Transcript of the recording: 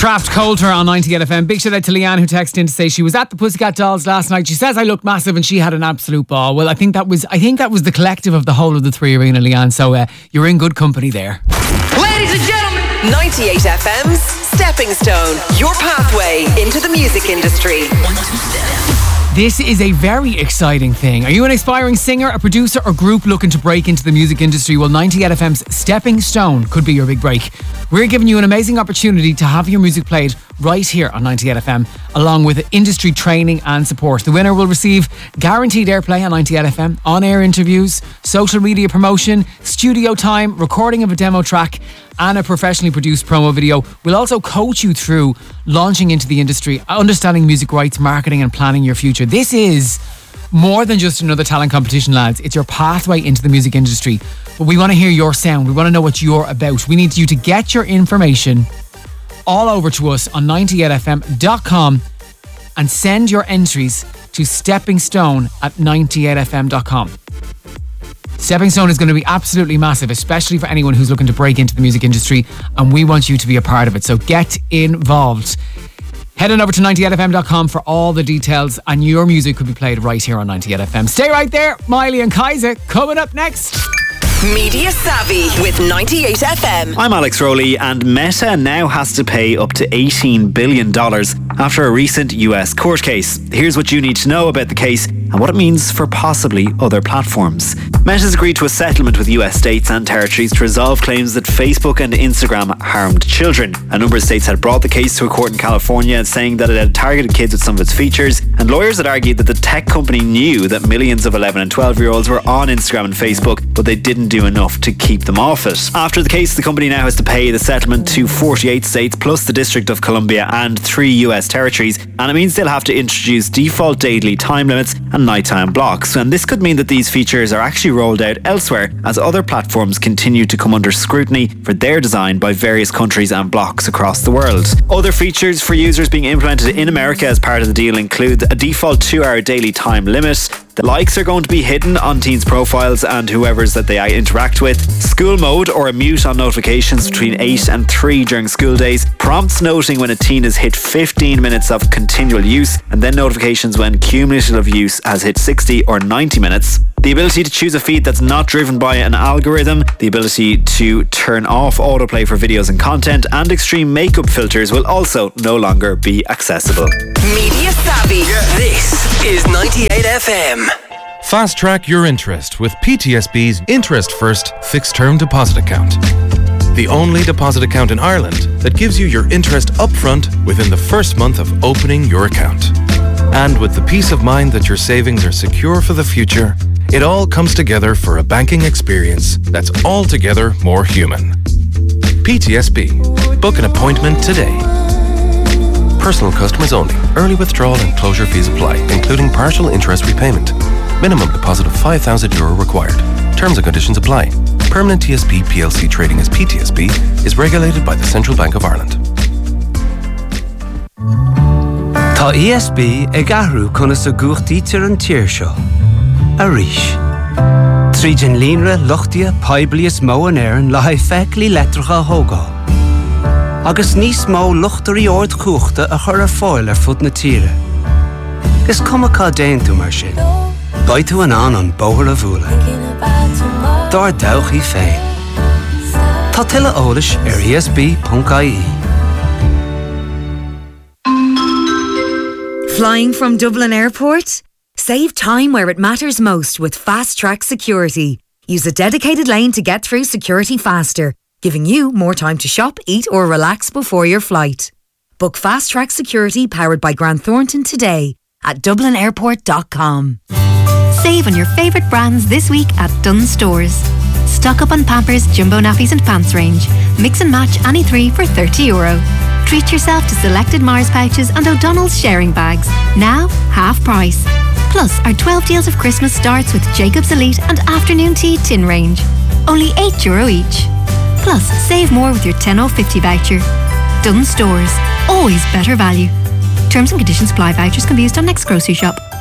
Kraft Coulter on 98 FM. Big shout out to Leanne who texted in to say she was at the Pussycat Dolls last night. She says I looked massive and she had an absolute ball. Well, I think that was the collective of the whole of the Three Arena, Leanne. So you're in good company there. Ladies and gentlemen, 98 FM's Stepping Stone, your pathway into the music industry. This is a very exciting thing. Are you an aspiring singer, a producer or group looking to break into the music industry? Well, 98 FM's Stepping Stone could be your big break. We're giving you an amazing opportunity to have your music played right here on 98 FM, along with industry training and support. The winner will receive guaranteed airplay on 98 FM, on-air interviews, social media promotion, studio time, recording of a demo track and a professionally produced promo video. We'll also coach you through launching into the industry, understanding music rights, marketing and planning your future. This is more than just another talent competition, lads. It's your pathway into the music industry. But we want to hear your sound. We want to know what you're about. We need you to get your information all over to us on 98fm.com and send your entries to steppingstone@98fm.com. Stepping Stone is going to be absolutely massive, especially for anyone who's looking to break into the music industry, and we want you to be a part of it. So get involved. Head on over to 98fm.com for all the details, and your music could be played right here on 98FM. Stay right there. Miley and Kaiser coming up next. Media Savvy with 98 FM. I'm Alex Rowley, and Meta now has to pay up to $18 billion after a recent US court case. Here's what you need to know about the case and what it means for possibly other platforms. Meta's agreed to a settlement with US states and territories to resolve claims that Facebook and Instagram harmed children. A number of states had brought the case to a court in California, saying that it had targeted kids with some of its features, and lawyers had argued that the tech company knew that millions of 11 and 12-year-olds were on Instagram and Facebook, but they didn't do enough to keep them off it. After the case, the company now has to pay the settlement to 48 states plus the District of Columbia and 3 US territories, and it means they'll have to introduce default daily time limits and nighttime blocks. And this could mean that these features are actually rolled out elsewhere as other platforms continue to come under scrutiny for their design by various countries and blocks across the world. Other features for users being implemented in America as part of the deal include a default 2-hour daily time limit. The likes are going to be hidden on teens' profiles and whoever's that they interact with. School mode, or a mute on notifications between 8 and 3 during school days. Prompts noting when a teen has hit 15 minutes of continual use, and then notifications when cumulative use has hit 60 or 90 minutes. The ability to choose a feed that's not driven by an algorithm, the ability to turn off autoplay for videos and content, and extreme makeup filters will also no longer be accessible. Media Savvy. This is 98 FM. Fast track your interest with PTSB's Interest First Fixed Term Deposit Account. The only deposit account in Ireland that gives you your interest upfront within the first month of opening your account. And with the peace of mind that your savings are secure for the future, it all comes together for a banking experience that's altogether more human. PTSB. Book an appointment today. Personal customers only. Early withdrawal and closure fees apply, including partial interest repayment. Minimum deposit of €5,000 required. Terms and conditions apply. Permanent TSB PLC trading as PTSB is regulated by the Central Bank of Ireland. Tá ESB ag ahrú chuna sa gúchtaí tir an tír seo. A ríis. Tríd an línre luchtia paiblias mó an éireann le haid feic letracha hógá. Agus níos mó luchtarí ord cúchta a chur ar fáil ar fud na tíre. Is cumacá déan tú mar sin. Baid tú an bóthar a bhúla. Dar dawchaí féin. Tá tuile eolais ar esb.ie. Flying from Dublin Airport? Save time where it matters most with Fast Track Security. Use a dedicated lane to get through security faster, giving you more time to shop, eat or relax before your flight. Book Fast Track Security powered by Grant Thornton today at dublinairport.com. Save on your favourite brands this week at Dunnes Stores. Stock up on Pampers, Jumbo Nappies and Pants range. Mix and match any 3 for €30. Treat yourself to selected Mars pouches and O'Donnell's sharing bags. Now, half price. Plus, our 12 deals of Christmas starts with Jacob's Elite and Afternoon Tea tin range. Only €8 each. Plus, save more with your 10.50 voucher. Dunnes Stores. Always better value. Terms and conditions apply. Vouchers can be used on next grocery shop.